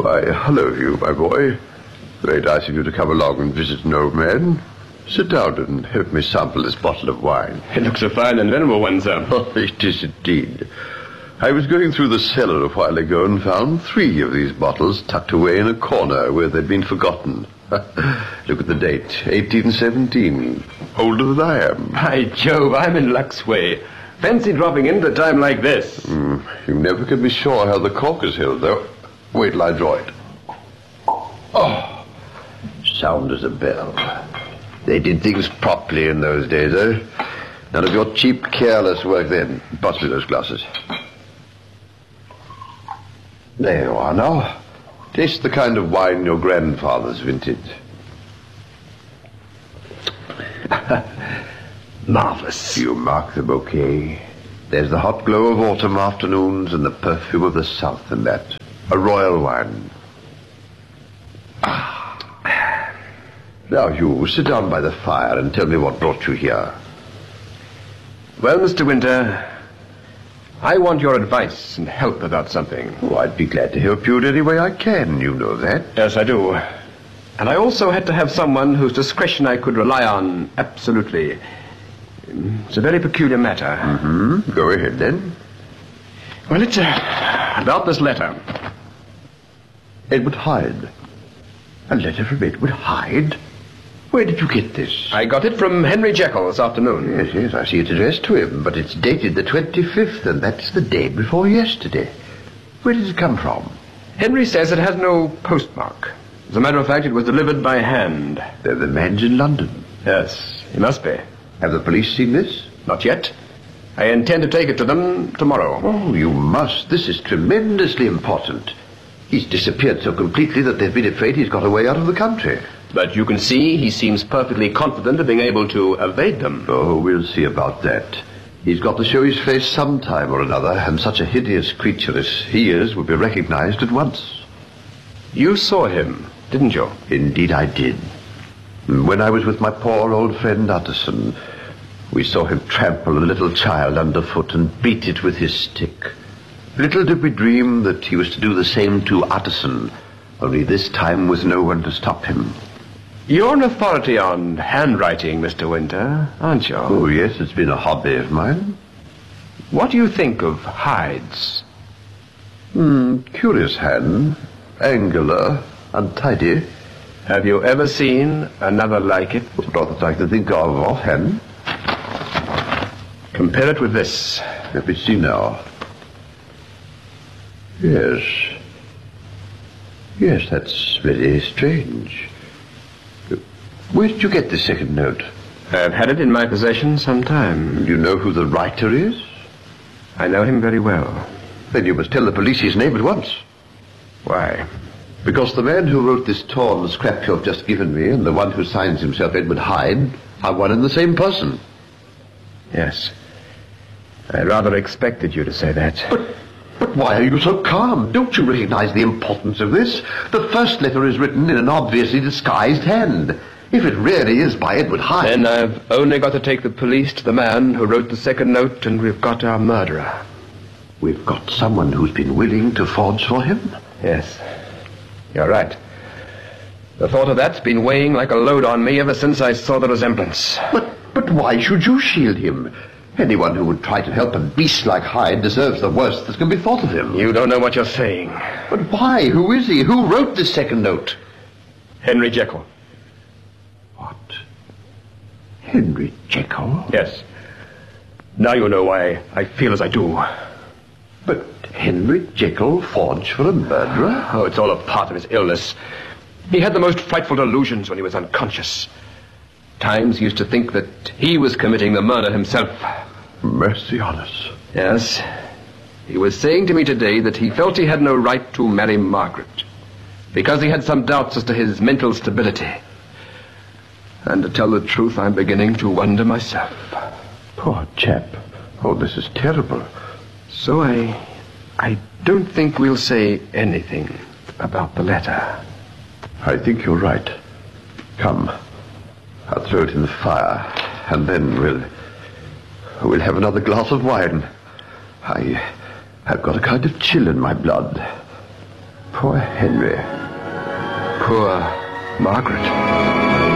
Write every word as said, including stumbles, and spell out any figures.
Why, hello, you, my boy. Very nice of you to come along and visit an old man. Sit down and help me sample this bottle of wine. It looks a fine and venerable one, sir. Oh, it is indeed. I was going through the cellar a while ago and found three of these bottles tucked away in a corner where they'd been forgotten. Look at the date, eighteen seventeen. Older than I am. By Jove, I'm in luck's way. Fancy dropping in at a time like this. Mm, you never can be sure how the cork is held, though. Wait till I draw it. Oh, sound as a bell. They did things properly in those days, eh? None of your cheap, careless work then. Pass me those glasses. There you are now. Taste the kind of wine your grandfather's vintage. Marvelous. You mark the bouquet. There's the hot glow of autumn afternoons and the perfume of the south in that. A royal wine. Ah. Now, you, sit down by the fire and tell me what brought you here. Well, Mister Winter, I want your advice and help about something. Oh, I'd be glad to help you in any way I can, you know that. Yes, I do. And I also had to have someone whose discretion I could rely on, absolutely. It's a very peculiar matter. Mm-hmm. Go ahead, then. Well, it's uh, about this letter. Edward Hyde. A letter from Edward Hyde? Where did you get this? I got it from Henry Jekyll this afternoon. Yes, yes, I see it's addressed to him, but it's dated the twenty-fifth, and that's the day before yesterday. Where did it come from? Henry says it has no postmark. As a matter of fact, it was delivered by hand. Then the man's in London. Yes, he must be. Have the police seen this? Not yet. I intend to take it to them tomorrow. Oh, you must. This is tremendously important. He's disappeared so completely that they've been afraid he's got away out of the country. But you can see he seems perfectly confident of being able to evade them. Oh, we'll see about that. He's got to show his face sometime or another, and such a hideous creature as he is will be recognized at once. You saw him, didn't you? Indeed I did. When I was with my poor old friend Utterson, we saw him trample a little child underfoot and beat it with his stick. Little did we dream that he was to do the same to Utterson, only this time with no one to stop him. You're an authority on handwriting, Mister Winter, aren't you? Oh, yes, it's been a hobby of mine. What do you think of Hyde's? Hmm, curious hand. Angular, untidy. Have you ever seen another like it? Not that I can think of offhand. Compare it with this. Let me see now. Yes. Yes, that's very strange. Where did you get the second note? I've had it in my possession some time. Do you know who the writer is? I know him very well. Then you must tell the police his name at once. Why? Because the man who wrote this torn scrap you've just given me and the one who signs himself Edward Hyde are one and the same person. Yes. I rather expected you to say that. But, but why are you so calm? Don't you recognize the importance of this? The first letter is written in an obviously disguised hand. If it really is by Edward Hyde... Then I've only got to take the police to the man who wrote the second note, and we've got our murderer. We've got someone who's been willing to forge for him? Yes. You're right. The thought of that's been weighing like a load on me ever since I saw the resemblance. But, but why should you shield him? Anyone who would try to help a beast like Hyde deserves the worst that can be thought of him. You don't know what you're saying. But why? Who is he? Who wrote this second note? Henry Jekyll. What? Henry Jekyll? Yes. Now you know why I feel as I do. But Henry Jekyll forged for a murderer? Oh, it's all a part of his illness. He had the most frightful delusions when he was unconscious. Times he used to think that he was committing the murder himself. Mercy on us. Yes. He was saying to me today that he felt he had no right to marry Margaret because he had some doubts as to his mental stability. And to tell the truth, I'm beginning to wonder myself. Poor chap. Oh, this is terrible. So I... I don't think we'll say anything about the letter. I think you're right. Come. I'll throw it in the fire, and then we'll... We'll have another glass of wine. I... I've got a kind of chill in my blood. Poor Henry. Poor Margaret.